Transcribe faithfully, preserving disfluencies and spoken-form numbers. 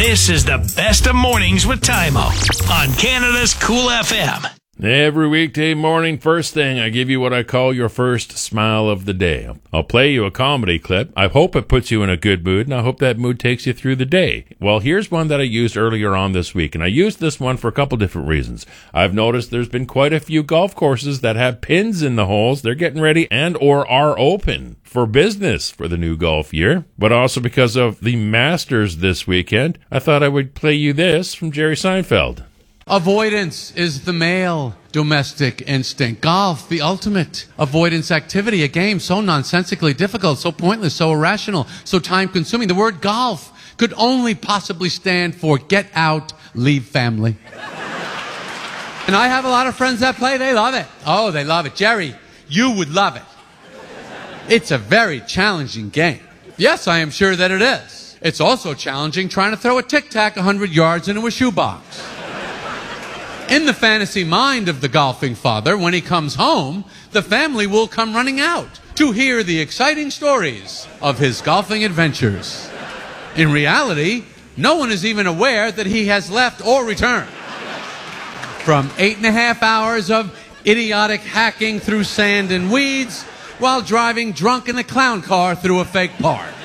This is the best of mornings with Tymo on Canada's Cool F M. Every weekday morning, first thing, I give you what I call your first smile of the day. I'll play you a comedy clip. I hope it puts you in a good mood, and I hope that mood takes you through the day. Well, here's one that I used earlier on this week, and I used this one for a couple different reasons. I've noticed there's been quite a few golf courses that have pins in the holes. They're getting ready and or are open for business for the new golf year. But also because of the Masters this weekend, I thought I would play you this from Jerry Seinfeld. Avoidance is the male domestic instinct. Golf, the ultimate avoidance activity. A game so nonsensically difficult, so pointless, so irrational, so time-consuming. The word golf could only possibly stand for get out, leave family. And I have a lot of friends that play. They love it. Oh, they love it. Jerry, you would love it. It's a very challenging game. Yes, I am sure that it is. It's also challenging trying to throw a tic-tac one hundred yards into a shoebox. In the fantasy mind of the golfing father, when he comes home, the family will come running out to hear the exciting stories of his golfing adventures. In reality, no one is even aware that he has left or returned. From eight and a half hours of idiotic hacking through sand and weeds while driving drunk in a clown car through a fake park.